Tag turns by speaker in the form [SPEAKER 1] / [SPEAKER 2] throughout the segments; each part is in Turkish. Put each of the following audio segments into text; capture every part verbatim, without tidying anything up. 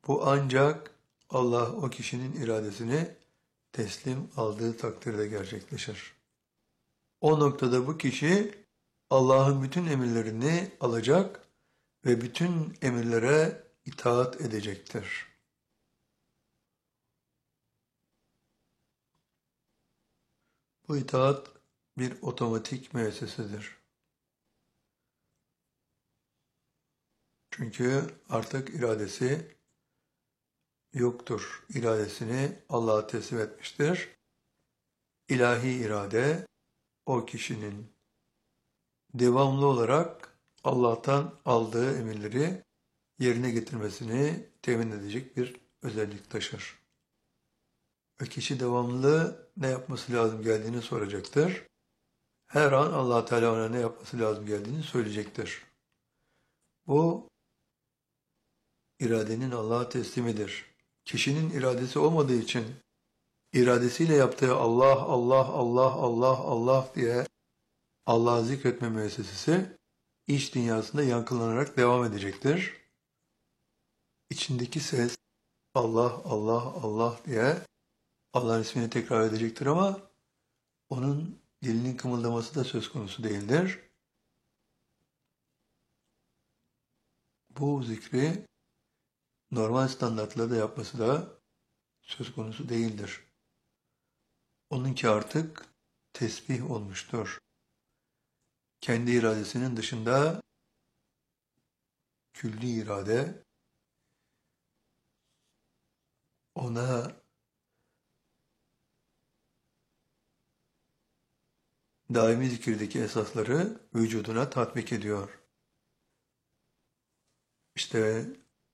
[SPEAKER 1] Bu ancak Allah o kişinin iradesini teslim aldığı takdirde gerçekleşir. O noktada bu kişi Allah'ın bütün emirlerini alacak ve bütün emirlere itaat edecektir. Bu itaat bir otomatik müessesedir. Çünkü artık iradesi yoktur. İradesini Allah'a teslim etmiştir. İlahi irade o kişinin devamlı olarak Allah'tan aldığı emirleri yerine getirmesini temin edecek bir özellik taşır. O kişi devamlı ne yapması lazım geldiğini soracaktır. Her an Allah Teala ona ne yapması lazım geldiğini söyleyecektir. Bu iradenin Allah'a teslimidir. Kişinin iradesi olmadığı için iradesiyle yaptığı Allah, Allah, Allah, Allah, Allah diye Allah'ı zikretme müessesesi iç dünyasında yankılanarak devam edecektir. İçindeki ses Allah, Allah, Allah diye Allah'ın ismini tekrar edecektir ama onun dilinin kımıldaması da söz konusu değildir. Bu zikri normal standartlarda yapması da söz konusu değildir. Onunki artık tesbih olmuştur. Kendi iradesinin dışında külli irade ona daimi zikirdeki esasları vücuduna tatbik ediyor. İşte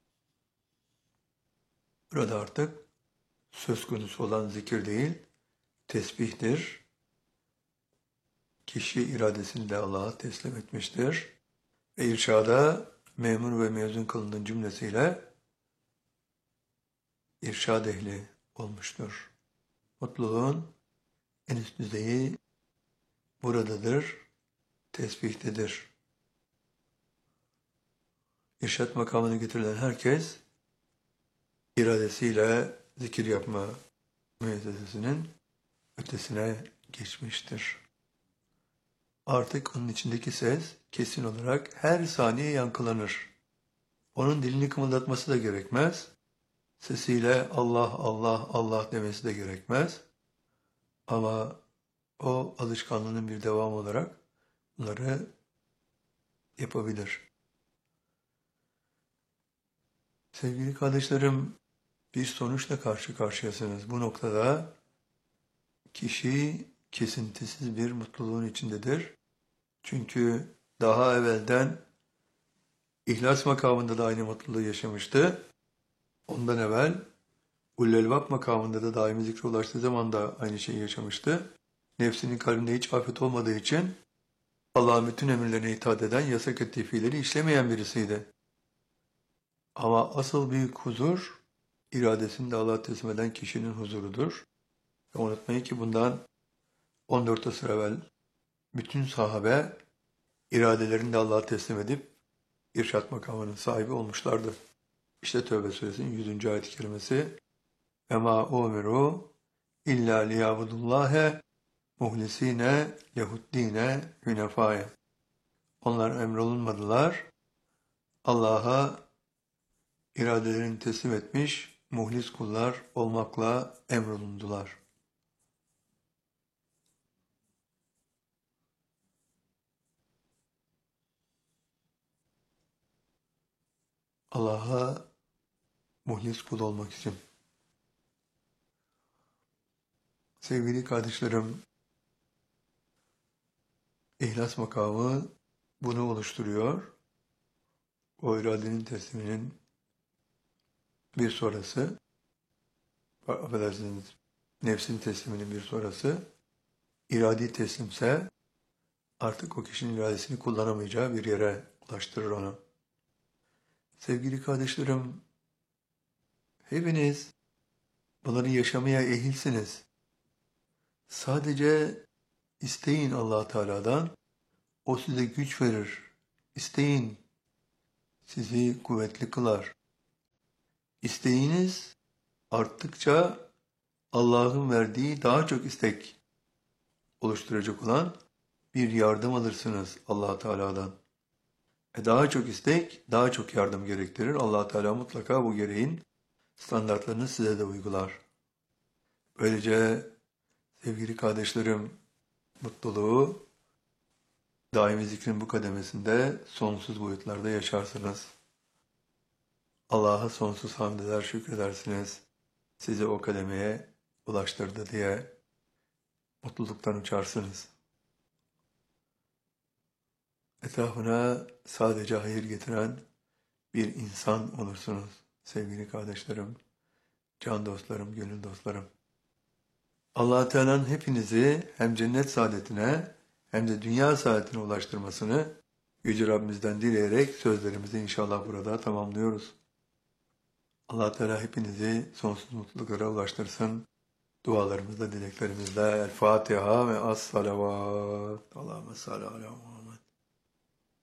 [SPEAKER 1] burada artık söz konusu olan zikir değil, tesbihtir. Kişi iradesini de Allah'a teslim etmiştir. Ve irşada memur ve mezun kılının cümlesiyle irşad ehli olmuştur. Mutluluğun en üst düzeyi buradadır, tesbihtedir. İrşad makamına getirilen herkes iradesiyle zikir yapma müessesesinin ötesine geçmiştir. Artık onun içindeki ses kesin olarak her saniye yankılanır. Onun dilini kımıldatması da gerekmez. Sesiyle Allah, Allah, Allah demesi de gerekmez. Ama o alışkanlığının bir devamı olarak bunları yapabilir. Sevgili kardeşlerim, bir sonuçla karşı karşıyasınız. Bu noktada kişi kesintisiz bir mutluluğun içindedir. Çünkü daha evvelden İhlas makamında da aynı mutluluğu yaşamıştı. Ondan evvel Ullelvak makamında da daimi zikre ulaştığı zaman da aynı şeyi yaşamıştı. Nefsinin kalbinde hiç afet olmadığı için Allah'ın bütün emirlerine itaat eden, yasak ettiği fiilleri işlemeyen birisiydi. Ama asıl büyük huzur, iradesini de Allah'a teslim eden kişinin huzurudur. Ve unutmayın ki bundan on dört asır evvel bütün sahabe iradelerini de Allah'a teslim edip irşad makamının sahibi olmuşlardı. İşte Tevbe suresinin yüzüncü ayet-i kerimesi وَمَا اُمِرُوا اِلَّا لِيَعْبُدُ اللّٰهَ muhlisine lehuddine hünefaya. Onlar emrolunmadılar. Allah'a iradelerini teslim etmiş, muhlis kullar olmakla emrolundular. Allah'a muhlis kul olmak için. Sevgili kardeşlerim, İhlas makamı bunu oluşturuyor. O iradenin tesliminin bir sonrası, affedersiniz, nefsin tesliminin bir sonrası, iradi teslimse artık o kişinin iradesini kullanamayacağı bir yere ulaştırır onu. Sevgili kardeşlerim, hepiniz bunları yaşamaya ehilsiniz. Sadece isteyin Allah Teala'dan, o size güç verir. İsteyin, sizi kuvvetli kılar. İsteğiniz arttıkça Allah'ın verdiği daha çok istek oluşturacak olan bir yardım alırsınız Allah Teala'dan. E daha çok istek, daha çok yardım gerektirir. Allah Teala mutlaka bu gereğin standartlarını size de uygular. Böylece sevgili kardeşlerim, mutluluğu daimi zikrin bu kademesinde sonsuz boyutlarda yaşarsınız. Allah'a sonsuz hamd eder, şükredersiniz. Sizi o kademeye ulaştırdı diye mutluluktan uçarsınız. Etrafına sadece hayır getiren bir insan olursunuz sevgili kardeşlerim, can dostlarım, gönül dostlarım. Allah Teala'nın hepinizi hem cennet saadetine hem de dünya saadetine ulaştırmasını Yüce Rabbimizden dileyerek sözlerimizi inşallah burada tamamlıyoruz. Allah Teala hepinizi sonsuz mutluluklara ulaştırsın. Dualarımızda, dileklerimizle El Fatiha ve Es-Salavat. Allahümme salli ala